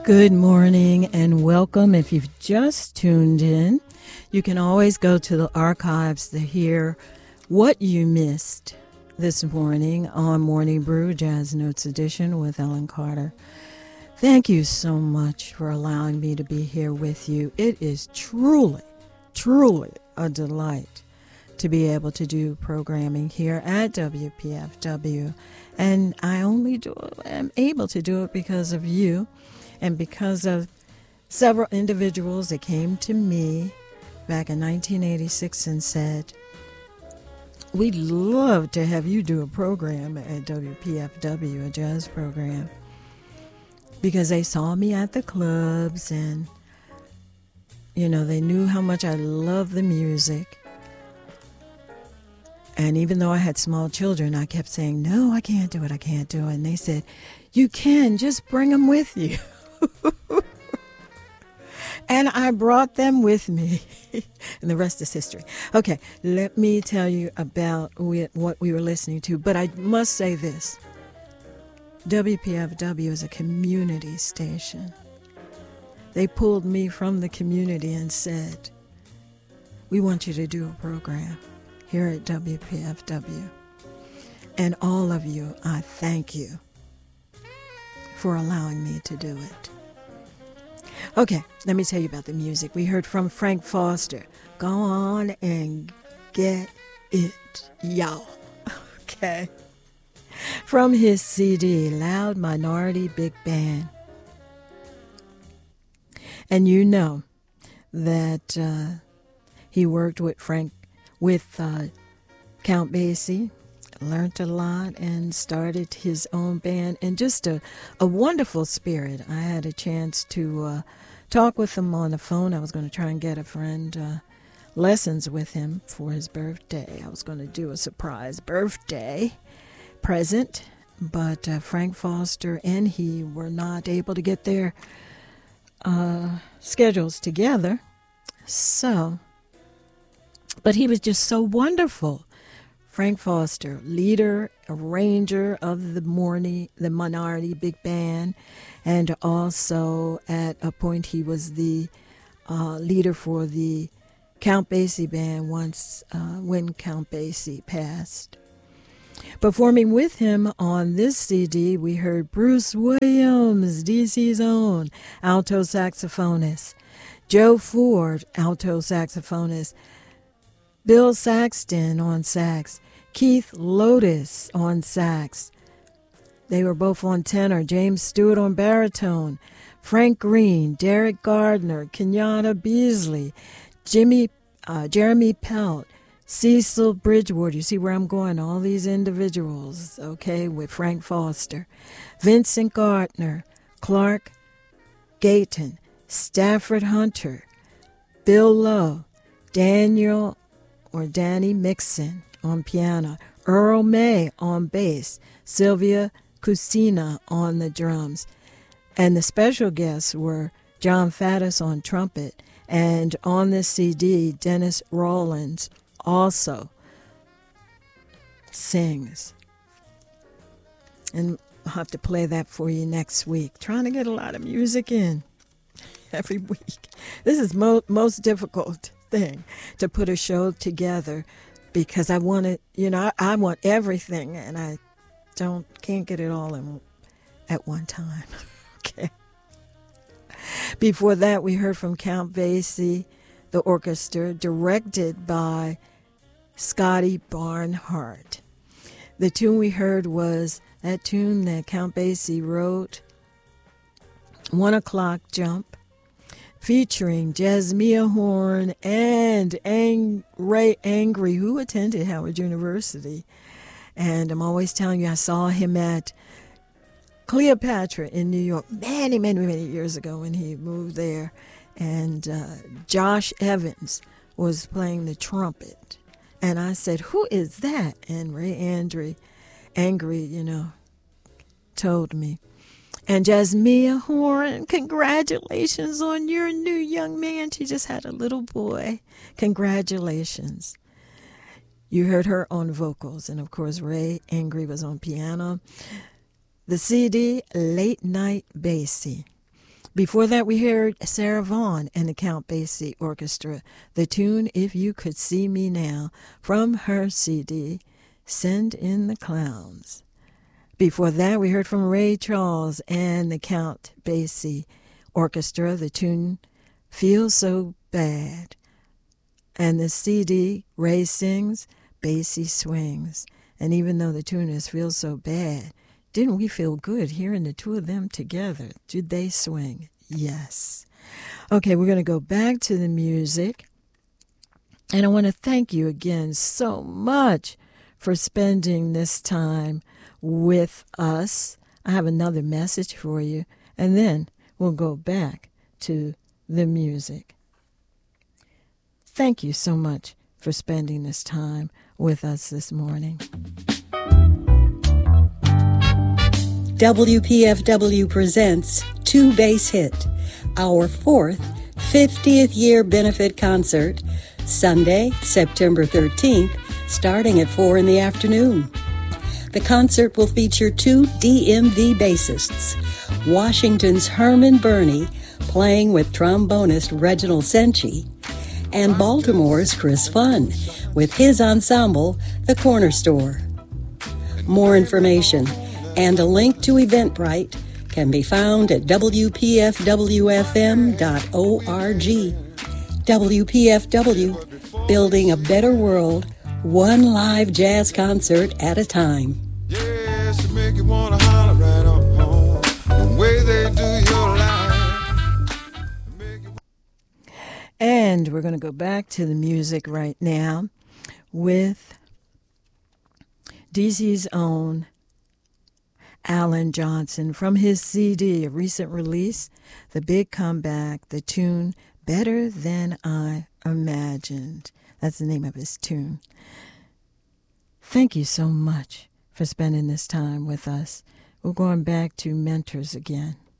Good morning and welcome. If you've just tuned in, you can always go to the archives to hear what you missed this morning on Morning Brew Jazz Notes Edition with Ellen Carter. Thank you so much for allowing me to be here with you. It is truly a delight to be able to do programming here at WPFW. And I am able to do it because of you and because of several individuals that came to me back in 1986 and said, we'd love to have you do a program at WPFW, a jazz program, because they saw me at the clubs and, you know, they knew how much I love the music. And even though I had small children, I kept saying, no, I can't do it. And they said, you can, just bring them with you. And I brought them with me. And the rest is history. Okay, let me tell you about what we were listening to. But I must say this. WPFW is a community station. They pulled me from the community and said, we want you to do a program here at WPFW. And all of you, I thank you for allowing me to do it. Okay, let me tell you about the music. We heard from Frank Foster. Go on and get it, y'all. Okay. From his CD, Loud Minority Big Band. And you know that he worked with Count Basie, learned a lot, and started his own band. And just a wonderful spirit. I had a chance to talk with him on the phone. I was going to try and get a friend lessons with him for his birthday. I was going to do a surprise birthday present, but Frank Foster and he were not able to get their schedules together. But he was just so wonderful. Frank Foster, leader, arranger of the Minority Big Band, and also at a point he was the leader for the Count Basie Band once when Count Basie passed. Performing with him on this CD, we heard Bruce Williams, DC's own alto saxophonist, Joe Ford, alto saxophonist, Bill Saxton on sax, Keith Lotus on sax. They were both on tenor, James Stewart on baritone, Frank Green, Derek Gardner, Kenyatta Beasley, Jeremy Pelt, Cecil Bridgewater. You see where I'm going? All these individuals, okay, with Frank Foster. Vincent Gardner, Clark Gayton, Stafford Hunter, Bill Lowe, Danny Mixon on piano, Earl May on bass, Sylvia Cusina on the drums. And the special guests were John Faddis on trumpet. And on this CD, Dennis Rollins also sings. And I'll have to play that for you next week. Trying to get a lot of music in every week. This is most difficult thing to put a show together because I want it, I want everything and I can't get it all in at one time. Okay. Before that, we heard from Count Basie, the orchestra, directed by Scotty Barnhart. The tune we heard was that tune that Count Basie wrote, 1 O'Clock Jump, featuring Jasmia Horn and Ray Angry, who attended Howard University. And I'm always telling you, I saw him at Cleopatra in New York many, many, many years ago when he moved there. And Josh Evans was playing the trumpet. And I said, who is that? And Ray Angry, told me. And Jasmia Horn, congratulations on your new young man. She just had a little boy. Congratulations. You heard her on vocals. And, of course, Ray Angry was on piano. The CD, Late Night Basie. Before that, we heard Sarah Vaughan and the Count Basie Orchestra, the tune If You Could See Me Now, from her CD, Send in the Clowns. Before that, we heard from Ray Charles and the Count Basie Orchestra, the tune Feel So Bad. And the CD, Ray Sings, Basie Swings. And even though the tune is Feel So Bad, didn't we feel good hearing the two of them together? Did they swing? Yes. Okay, we're going to go back to the music. And I want to thank you again so much for spending this time with us. I have another message for you, and then we'll go back to the music. Thank you so much for spending this time with us this morning. WPFW presents Two Bass Hit, our fourth 50th year benefit concert, Sunday, September 13th, starting at 4 in the afternoon. The concert will feature two DMV bassists, Washington's Herman Burney playing with trombonist Reginald Senchi, and Baltimore's Chris Funn with his ensemble, The Corner Store. More information and a link to Eventbrite can be found at WPFWFM.org. WPFW, building a better world, one live jazz concert at a time. Yes, to make you want to holler right on home, the way they do your life. And we're going to go back to the music right now with DC's own Alan Johnson from his CD, a recent release, The Big Comeback, the tune Better Than I Imagined. That's the name of his tune. Thank you so much for spending this time with us. We're going back to Mentors again.